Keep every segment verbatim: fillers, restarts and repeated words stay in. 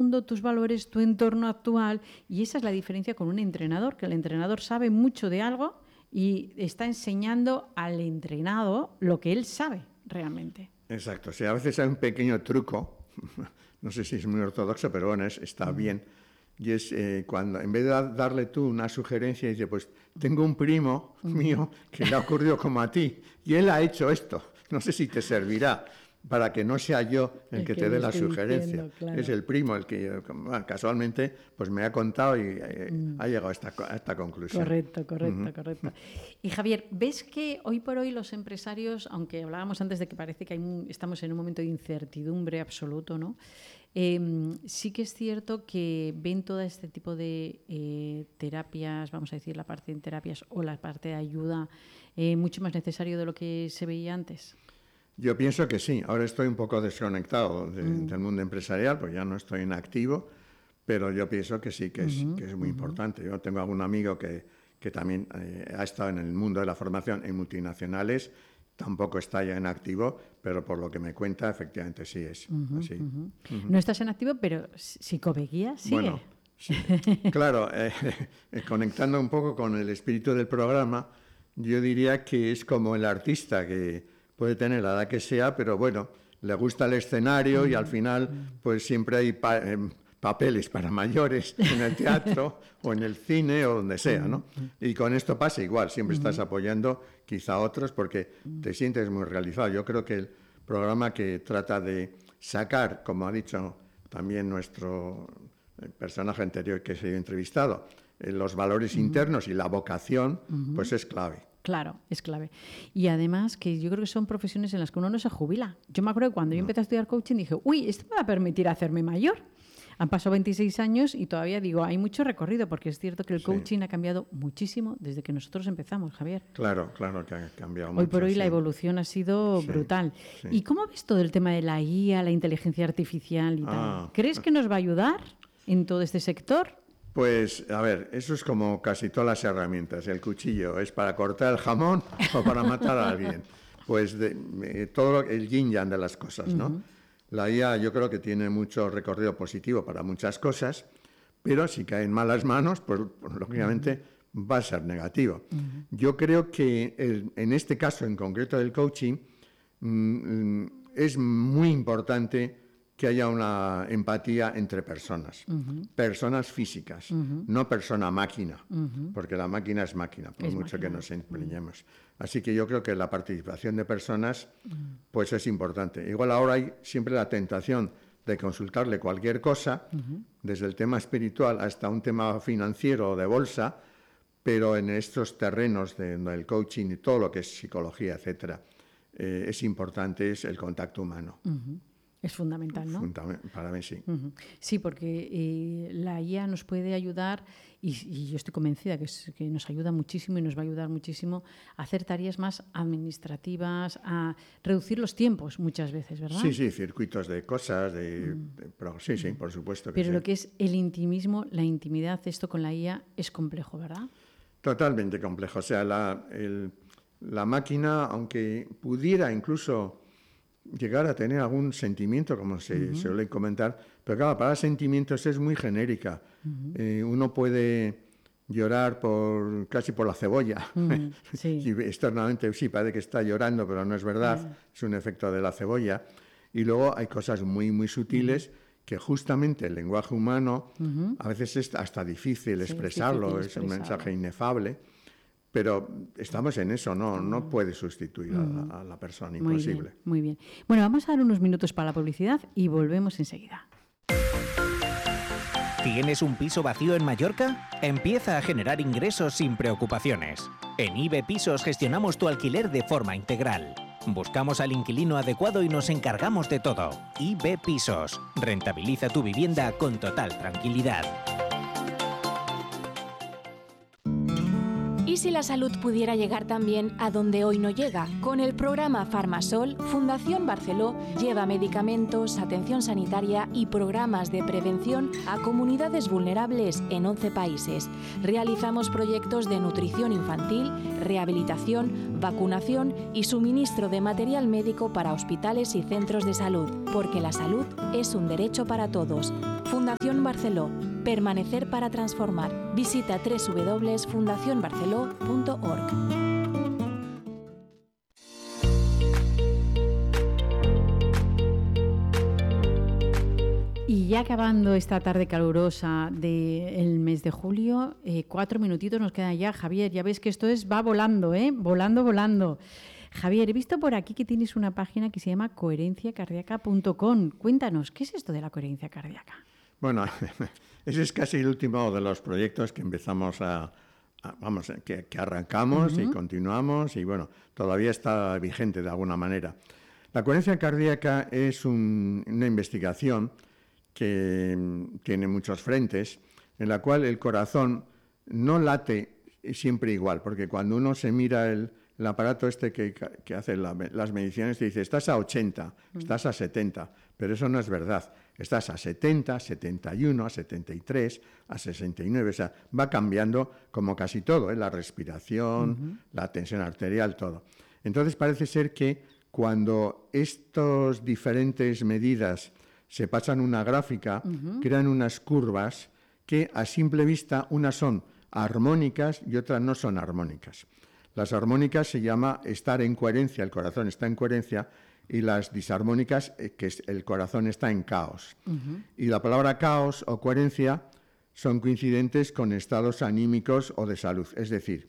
mundo, tus valores, tu entorno actual, y esa es la diferencia con un entrenador, que el entrenador sabe mucho de algo y está enseñando al entrenado lo que él sabe realmente. Exacto, sí, a veces hay un pequeño truco, no sé si es muy ortodoxo, pero bueno, es, está mm. bien, y es eh, cuando en vez de darle tú una sugerencia, dice, pues tengo un primo mío que le ha ocurrido como a ti, y él ha hecho esto, no sé si te servirá, para que no sea yo el, el que, que te dé la sugerencia. Diciendo, claro. Es el primo el que bueno, casualmente pues me ha contado y eh, mm. ha llegado a esta, a esta conclusión. Correcto, correcto, uh-huh. correcto. Y Javier, ¿ves que hoy por hoy los empresarios, aunque hablábamos antes de que parece que hay un, estamos en un momento de incertidumbre absoluto, ¿no? Eh, sí que es cierto que ven todo este tipo de eh, terapias, vamos a decir la parte de terapias o la parte de ayuda, eh, mucho más necesario de lo que se veía antes? Yo pienso que sí. Ahora estoy un poco desconectado de, mm. del mundo empresarial, pues ya no estoy en activo, pero yo pienso que sí, que es, uh-huh, que es muy uh-huh. importante. Yo tengo algún amigo que, que también eh, ha estado en el mundo de la formación en multinacionales, tampoco está ya en activo, pero por lo que me cuenta, efectivamente sí es uh-huh, así. Uh-huh. Uh-huh. No estás en activo, pero psicopeguía sigue. Bueno, sí. Claro, eh, eh, conectando un poco con el espíritu del programa, yo diría que es como el artista que puede tener la edad que sea, pero bueno, le gusta el escenario y al final pues siempre hay pa- eh, papeles para mayores en el teatro o en el cine o donde sea, ¿no? Y con esto pasa igual, siempre estás apoyando quizá a otros porque te sientes muy realizado. Yo creo que el programa que trata de sacar, como ha dicho también nuestro personaje anterior que se ha entrevistado, eh, los valores uh-huh. internos y la vocación, uh-huh. pues es clave. Claro, es clave. Y además que yo creo que son profesiones en las que uno no se jubila. Yo me acuerdo que cuando no. yo empecé a estudiar coaching dije, uy, esto me va a permitir hacerme mayor. Han pasado veintiséis años y todavía digo, hay mucho recorrido, porque es cierto que el sí. coaching ha cambiado muchísimo desde que nosotros empezamos, Javier. Claro, claro que ha cambiado hoy mucho. Hoy por hoy sí. la evolución ha sido sí, brutal. Sí. ¿Y cómo ves todo el tema de la I A, la inteligencia artificial y ah. tal? ¿Crees que nos va a ayudar en todo este sector? Pues, a ver, eso es como casi todas las herramientas. El cuchillo es para cortar el jamón o para matar a alguien. Pues de, de, todo el yin-yang de las cosas, ¿no? Uh-huh. La I A yo creo que tiene mucho recorrido positivo para muchas cosas, pero si cae en malas manos, pues, pues lógicamente uh-huh. va a ser negativo. Uh-huh. Yo creo que el, en este caso en concreto del coaching mmm, es muy importante que haya una empatía entre personas, uh-huh. personas físicas, uh-huh. no persona-máquina, uh-huh. porque la máquina es máquina, por es mucho máquina. Que nos empeñemos. Uh-huh. Así que yo creo que la participación de personas pues es importante. Igual ahora hay siempre la tentación de consultarle cualquier cosa, uh-huh. desde el tema espiritual hasta un tema financiero o de bolsa, pero en estos terrenos de, del coaching y todo lo que es psicología, etcétera, eh, es importante es el contacto humano. Uh-huh. Es fundamental, ¿no? Para mí sí. Uh-huh. Sí, porque eh, la I A nos puede ayudar y, y yo estoy convencida que, es, que nos ayuda muchísimo y nos va a ayudar muchísimo a hacer tareas más administrativas, a reducir los tiempos muchas veces, ¿verdad? Sí, sí, circuitos de cosas, de, uh-huh. de, pero sí, sí, por supuesto que Pero sí. lo que es el intimismo, la intimidad, esto con la I A es complejo, ¿verdad? Totalmente complejo. O sea, la, el, la máquina, aunque pudiera incluso llegar a tener algún sentimiento, como se uh-huh. suele comentar, pero claro, para sentimientos es muy genérica. Uh-huh. Eh, uno puede llorar por casi por la cebolla. Uh-huh. Sí. Y externamente sí, parece que está llorando, pero no es verdad, uh-huh. es un efecto de la cebolla. Y luego hay cosas muy, muy sutiles uh-huh. que justamente el lenguaje humano uh-huh. a veces es hasta difícil sí, expresarlo, es, difícil es un mensaje inefable. Pero estamos en eso, no, no puede sustituir mm. a, a la persona, imposible. Muy bien, muy bien. Bueno, vamos a dar unos minutos para la publicidad y volvemos enseguida. ¿Tienes un piso vacío en Mallorca? Empieza a generar ingresos sin preocupaciones. En I B E Pisos gestionamos tu alquiler de forma integral. Buscamos al inquilino adecuado y nos encargamos de todo. I B E Pisos. Rentabiliza tu vivienda con total tranquilidad. si la salud pudiera llegar también a donde hoy no llega? Con el programa Farmasol, Fundación Barceló lleva medicamentos, atención sanitaria y programas de prevención a comunidades vulnerables en once países. Realizamos proyectos de nutrición infantil, rehabilitación, vacunación y suministro de material médico para hospitales y centros de salud, porque la salud es un derecho para todos. Fundación Barceló. Permanecer para transformar. Visita doble u doble u doble u punto fundación barceló punto org. Y ya acabando esta tarde calurosa del mes de julio, eh, cuatro minutitos nos quedan ya, Javier. Ya ves que esto es va volando, ¿eh? Volando, volando. Javier, he visto por aquí que tienes una página que se llama coherencia cardíaca punto com. Cuéntanos, ¿qué es esto de la coherencia cardíaca? Bueno, ese es casi el último de los proyectos que empezamos a, a vamos, que, que arrancamos uh-huh. y continuamos y bueno, todavía está vigente de alguna manera. La coherencia cardíaca es un, una investigación que tiene muchos frentes, en la cual el corazón no late siempre igual, porque cuando uno se mira el, el aparato este que, que hace la, las mediciones, te dice, estás a ochenta, uh-huh. estás a setenta, pero eso no es verdad. Estás a setenta, setenta y uno, a setenta y tres, a sesenta y nueve, o sea, va cambiando como casi todo, ¿eh? La respiración, uh-huh. la tensión arterial, todo. Entonces parece ser que cuando estas diferentes medidas se pasan una gráfica, uh-huh. crean unas curvas que a simple vista unas son armónicas y otras no son armónicas. Las armónicas se llama estar en coherencia, el corazón está en coherencia, y las disarmónicas, eh, que es, el corazón está en caos. Uh-huh. Y la palabra caos o coherencia son coincidentes con estados anímicos o de salud. Es decir,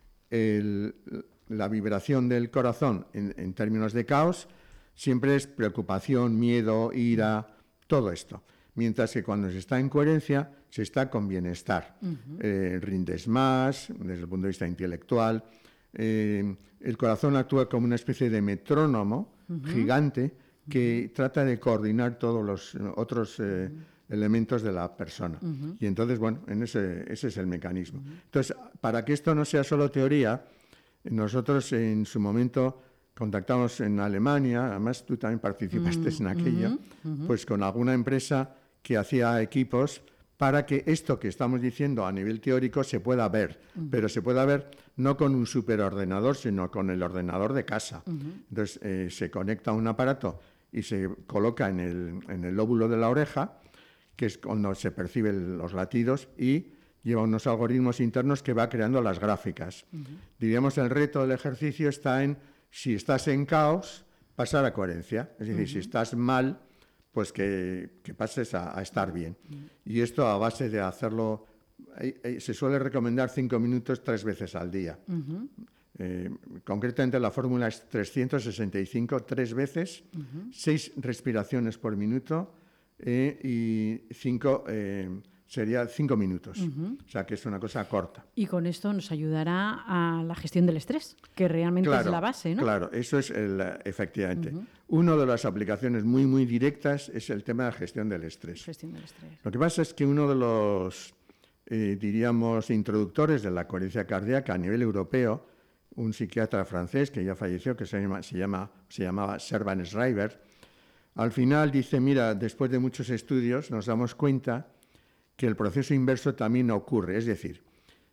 el, la vibración del corazón en, en términos de caos siempre es preocupación, miedo, ira, todo esto. Mientras que cuando se está en coherencia, se está con bienestar. Uh-huh. Eh, rindes más, desde el punto de vista intelectual. Eh, el corazón actúa como una especie de metrónomo uh-huh. gigante que uh-huh. trata de coordinar todos los otros eh, uh-huh. elementos de la persona. Uh-huh. Y entonces, bueno, en ese, ese es el mecanismo. Uh-huh. Entonces, para que esto no sea solo teoría, nosotros en su momento contactamos en Alemania, además tú también participaste uh-huh. en aquello, uh-huh. pues con alguna empresa que hacía equipos para que esto que estamos diciendo a nivel teórico se pueda ver, uh-huh. pero se pueda ver no con un superordenador, sino con el ordenador de casa. Uh-huh. Entonces, eh, se conecta a un aparato y se coloca en el, en el lóbulo de la oreja, que es cuando se perciben los latidos, y lleva unos algoritmos internos que va creando las gráficas. Uh-huh. Diríamos, el reto del ejercicio está en, si estás en caos, pasar a coherencia. Es decir, uh-huh. si estás mal, pues que, que pases a, a estar bien. Uh-huh. Y esto a base de hacerlo, eh, eh, se suele recomendar cinco minutos tres veces al día. Uh-huh. Eh, concretamente la fórmula es trescientos sesenta y cinco, tres veces, uh-huh. seis respiraciones por minuto eh, y cinco... Eh, sería cinco minutos, uh-huh. o sea que es una cosa corta. Y con esto nos ayudará a la gestión del estrés, que realmente claro, es la base, ¿no? Claro, eso es el, efectivamente. Uh-huh. Una de las aplicaciones muy, muy directas es el tema de la gestión del estrés. Gestión del estrés. Lo que pasa es que uno de los, eh, diríamos, introductores de la coherencia cardíaca a nivel europeo, un psiquiatra francés que ya falleció, que se, llama, se, llama, se llamaba Servan Schreiber, al final dice, mira, después de muchos estudios nos damos cuenta que el proceso inverso también ocurre. Es decir,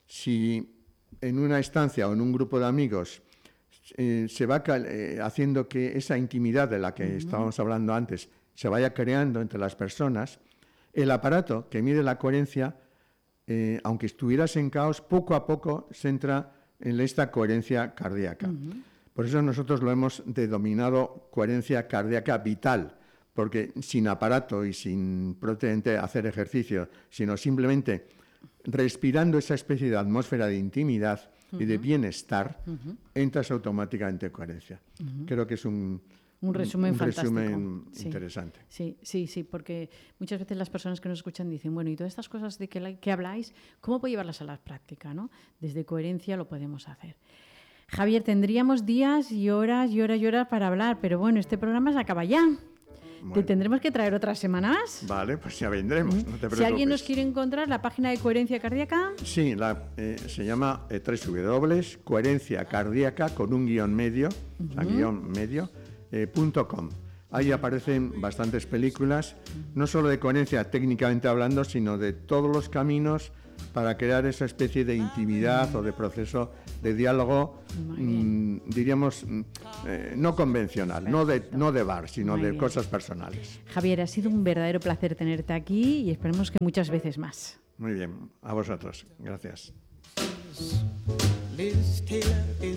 si en una estancia o en un grupo de amigos eh, se va eh, haciendo que esa intimidad de la que uh-huh. estábamos hablando antes se vaya creando entre las personas, el aparato que mide la coherencia, eh, aunque estuvieras en caos, poco a poco se entra en esta coherencia cardíaca. Uh-huh. Por eso nosotros lo hemos denominado coherencia cardíaca vital, porque sin aparato y sin propiamente hacer ejercicio, sino simplemente respirando esa especie de atmósfera de intimidad uh-huh. y de bienestar, uh-huh. entras automáticamente en coherencia. Uh-huh. Creo que es un, un resumen un fantástico. resumen sí. interesante. Sí, sí, sí, porque muchas veces las personas que nos escuchan dicen, bueno, y todas estas cosas de que, la, que habláis, ¿cómo puedo llevarlas a la práctica, ¿no? Desde coherencia lo podemos hacer. Javier, tendríamos días y horas y horas y horas para hablar, pero bueno, este programa se acaba ya. Bueno. Te tendremos que traer otra semana más. Vale, pues ya vendremos, no te preocupes. Si alguien nos quiere encontrar, la página de Coherencia Cardíaca. Sí, la, eh, se llama eh, doble u doble u doble u punto coherencia cardíaca con un guión medio, uh-huh. o sea, guión medio, eh, punto com. Ahí aparecen bastantes películas, no solo de coherencia técnicamente hablando, sino de todos los caminos para crear esa especie de intimidad o de proceso de diálogo, mmm, diríamos, eh, no convencional, no de, no de bar, sino Muy de bien. Cosas personales. Javier, ha sido un verdadero placer tenerte aquí y esperemos que muchas veces más. Muy bien, a vosotros. Gracias. Liz Taylor